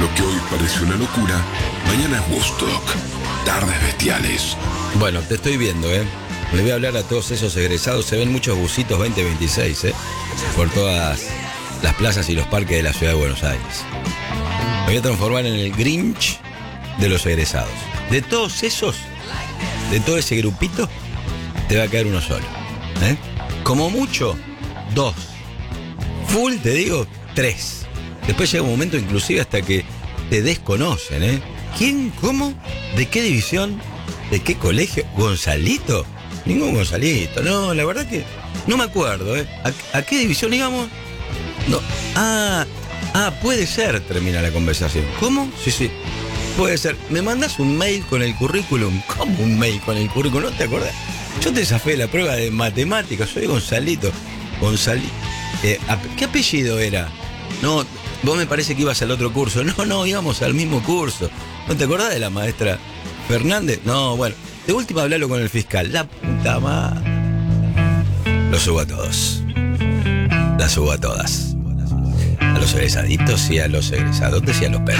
Lo que hoy parece una locura, mañana es Woodstock. Tardes bestiales. Bueno, te estoy viendo, ¿eh? Le voy a hablar a todos esos egresados. Se ven muchos busitos 2026, ¿eh? Por todas las plazas y los parques de la ciudad de Buenos Aires. Me voy a transformar en el Grinch de los egresados. De todos esos, de todo ese grupito, te va a caer uno solo, ¿eh? Como mucho, 2. Full, te digo, 3. Después llega un momento inclusive hasta que te desconocen, ¿eh? ¿Quién? ¿Cómo? ¿De qué división? ¿De qué colegio? ¿Gonzalito? Ningún Gonzalito. No, la verdad que no me acuerdo, ¿eh? ¿A qué división íbamos? No. Puede ser, termina la conversación. ¿Cómo? Sí. Puede ser. ¿Me mandas un mail con el currículum? ¿Cómo un mail con el currículum? ¿No te acordás? Yo te zafé la prueba de matemáticas. Soy Gonzalito. Gonzalito. ¿Qué apellido era? No, vos me parece que ibas al otro curso. No, íbamos al mismo curso. ¿No te acordás de la maestra Fernández? No, bueno. De última hablalo con el fiscal. La puta madre. Los subo a todos. Las subo a todas. A los egresaditos y a los egresadotes y a los perros.